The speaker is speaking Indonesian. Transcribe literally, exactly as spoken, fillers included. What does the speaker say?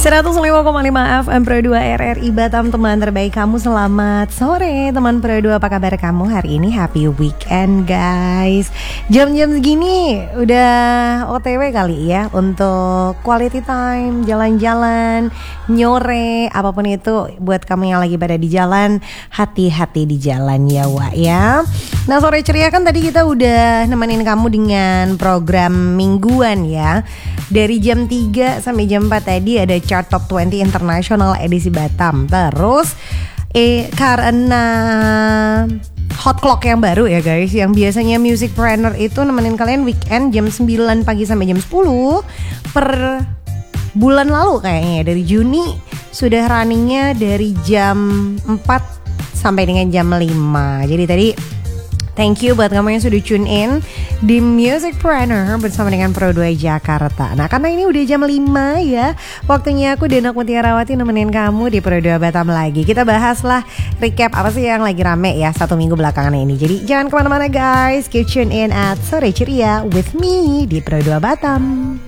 seratus lima koma lima F M Pro dua R R I Batam, teman terbaik kamu. Selamat sore teman Pro dua, apa kabar kamu hari ini? Happy weekend guys. Jam-jam segini udah O T W kali ya, untuk quality time, jalan-jalan, nyore, apapun itu. Buat kamu yang lagi pada di jalan, hati-hati di jalan ya Wak ya. Nah, sore ceria kan tadi kita udah nemenin kamu dengan program mingguan ya. Dari jam tiga sampai jam empat tadi ada Chart Top dua puluh International edisi Batam. Terus eh karena hot clock yang baru ya guys, yang biasanya Music Planner itu nemenin kalian weekend jam sembilan pagi sampai jam sepuluh per bulan lalu kayaknya, dari Juni sudah runningnya dari jam empat sampai dengan jam lima. Jadi tadi thank you buat kamu yang sudah tune in di Music Planner bersama dengan Pro dua Jakarta. Nah, karena ini udah jam lima ya, waktunya aku Denak Mutiarawati nemenin kamu di Pro dua Batam lagi. Kita bahas lah recap apa sih yang lagi rame ya satu minggu belakangan ini. Jadi jangan kemana-mana guys, keep tune in at Sore Ceria with me di Pro dua Batam.